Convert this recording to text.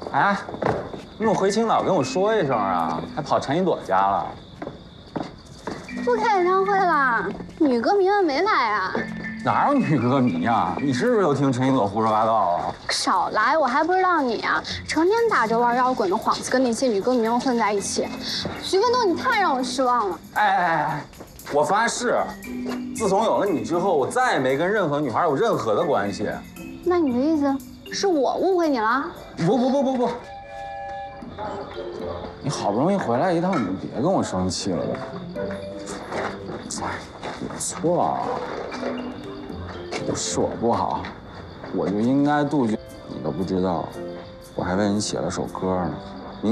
哎，你怎么回青岛跟我说一声啊？还跑陈一朵家了？ 不开演唱会了，女歌迷们没来啊？ 哪有女歌迷呀？你是不是又听陈一朵胡说八道啊？ 少来，我还不知道你啊！成天打着玩摇滚的幌子，跟那些女歌迷们混在一起。徐奋东，你太让我失望了。 哎，我发誓，自从有了你之后，我再也没跟任何女孩有任何的关系。 那你的意思是我误会你了？ 不，你好不容易回来一趟，你就别跟我生气了呗。哎，我错了，都是我不好，我就应该杜绝。你都不知道，我还为你写了首歌呢。